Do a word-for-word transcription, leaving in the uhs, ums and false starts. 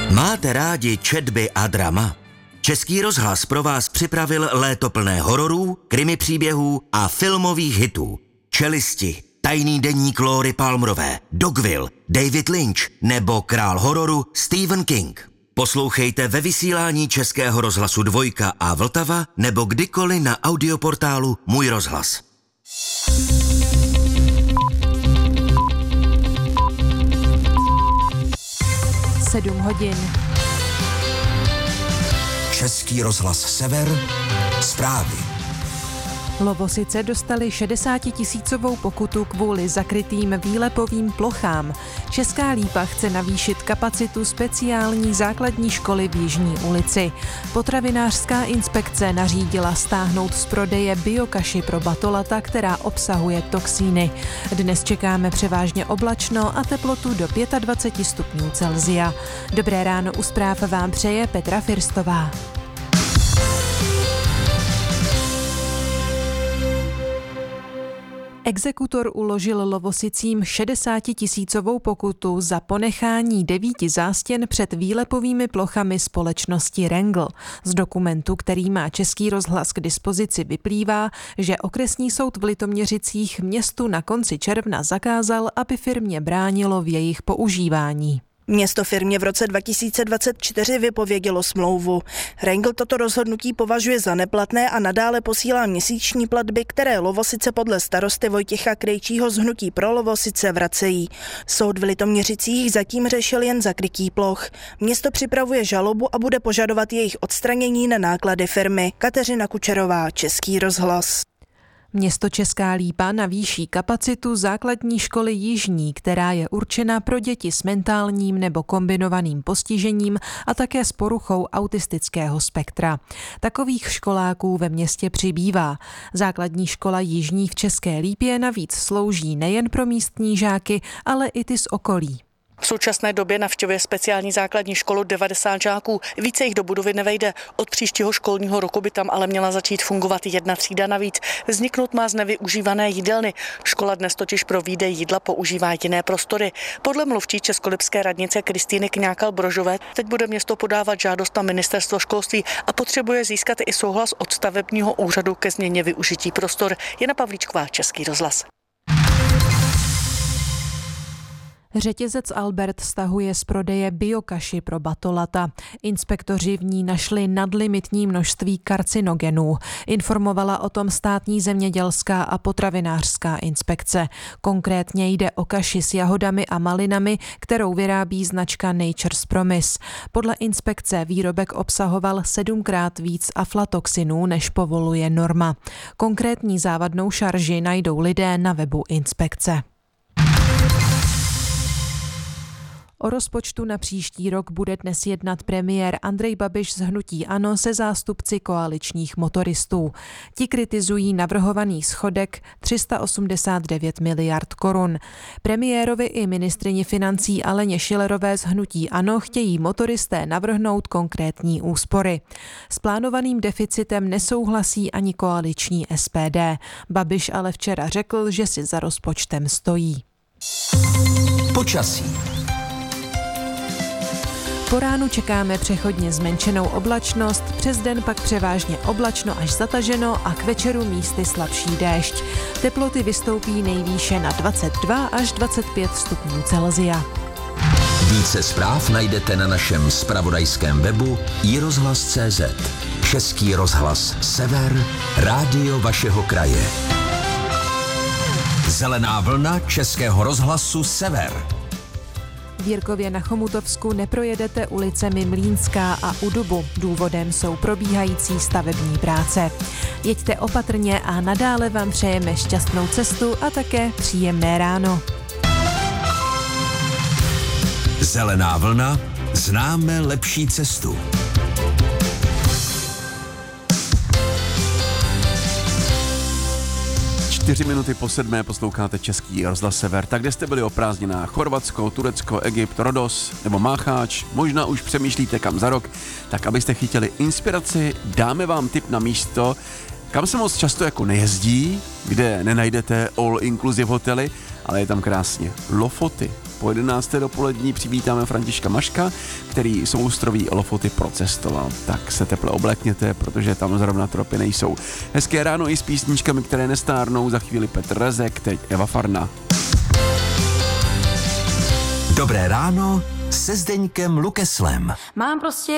Máte rádi četby a drama? Český rozhlas pro vás připravil léto plné hororů, krimi příběhů a filmových hitů. Čelisti, Tajný deník Lóry Palmerové, Dogville, David Lynch nebo král hororu Stephen King. Poslouchejte ve vysílání Českého rozhlasu Dvojka a Vltava nebo kdykoliv na audioportálu Můj rozhlas. Sedm hodin. Český rozhlas Sever, zprávy. Lovosice dostali šedesátitisícovou pokutu kvůli zakrytým výlepovým plochám. Česká Lípa chce navýšit kapacitu speciální základní školy v Jižní ulici. Potravinářská inspekce nařídila stáhnout z prodeje biokaši pro batolata, která obsahuje toxíny. Dnes čekáme převážně oblačno a teplotu do dvacet pět stupňů Celsia. Dobré ráno, u zpráv vám přeje Petra Firstová. Exekutor uložil Lovosicím šedesátitisícovou pokutu za ponechání devíti zástěn před výlepovými plochami společnosti Rengl. Z dokumentu, který má Český rozhlas k dispozici, vyplývá, že okresní soud v Litoměřicích městu na konci června zakázal, aby firmě bránilo v jejich používání. Město firmě v roce dva tisíce dvacet čtyři vypovědělo smlouvu. Rengl toto rozhodnutí považuje za neplatné a nadále posílá měsíční platby, které Lovosice podle starosty Vojtěcha Krejčího z Hnutí pro Lovosice vracejí. Soud v Litoměřicích zatím řešil jen zakrytí ploch. Město připravuje žalobu a bude požadovat jejich odstranění na náklady firmy. Kateřina Kučerová, Český rozhlas. Město Česká Lípa navýší kapacitu základní školy Jižní, která je určena pro děti s mentálním nebo kombinovaným postižením a také s poruchou autistického spektra. Takových školáků ve městě přibývá. Základní škola Jižní v České Lípě navíc slouží nejen pro místní žáky, ale i ty z okolí. V současné době navštěvuje speciální základní školu devadesát žáků. Více jich do budovy nevejde. Od příštího školního roku by tam ale měla začít fungovat jedna třída navíc. Vzniknout má z nevyužívané jídelny. Škola dnes totiž pro výdej jídla používá jiné prostory. Podle mluvčí Českolipské radnice Kristýny Kňákal-Brožové teď bude město podávat žádost na ministerstvo školství a potřebuje získat i souhlas od stavebního úřadu ke změně využití prostor. Jana Pavlíčková, Český rozhlas. Řetězec Albert stahuje z prodeje biokaši pro batolata. Inspektoři v ní našli nadlimitní množství karcinogenů. Informovala o tom státní zemědělská a potravinářská inspekce. Konkrétně jde o kaši s jahodami a malinami, kterou vyrábí značka Nature's Promise. Podle inspekce výrobek obsahoval sedmkrát víc aflatoxinů, než povoluje norma. Konkrétní závadnou šarži najdou lidé na webu inspekce. O rozpočtu na příští rok bude dnes jednat premiér Andrej Babiš z Hnutí ANO se zástupci koaličních motoristů. Ti kritizují navrhovaný schodek tři sta osmdesát devět miliard korun. Premiérovi i ministryni financí Aleně Schillerové z Hnutí ANO chtějí motoristé navrhnout konkrétní úspory. S plánovaným deficitem nesouhlasí ani koaliční S P D. Babiš ale včera řekl, že si za rozpočtem stojí. Počasí. Po ránu čekáme přechodně zmenšenou oblačnost, přes den pak převážně oblačno až zataženo a k večeru místy slabší déšť. Teploty vystoupí nejvýše na dvacet dva až dvacet pět stupňů Celsia. Více zpráv najdete na našem zpravodajském webu i rozhlas tečka cé zet. Český rozhlas Sever, rádio vašeho kraje. Zelená vlna Českého rozhlasu Sever. V Jirkově na Chomutovsku neprojedete ulicemi Mlýnská a U Dubu. Důvodem jsou probíhající stavební práce. Jeďte opatrně a nadále vám přejeme šťastnou cestu a také příjemné ráno. Zelená vlna, známe lepší cestu. Čtyři minuty po sedmé posloucháte Český rozhlas Sever. Tak kde jste byli o prázdninách? Chorvatsko, Turecko, Egypt, Rodos nebo Mácháč? Možná už přemýšlíte kam za rok. Tak abyste chytili inspiraci, dáme vám tip na místo, kam se moc často jako nejezdí, kde nenajdete all inclusive hotely, ale je tam krásně. Lofoty. Po jedenácté dopolední přivítáme Františka Maška, který soustroví Lofoty procestoval. Tak se teple oblékněte, protože tam zrovna tropy nejsou. Hezké ráno i s písničkami, které nestárnou. Za chvíli Petr Rezek, teď Eva Farna. Dobré ráno se Zdeňkem Lukeslem. Mám prostě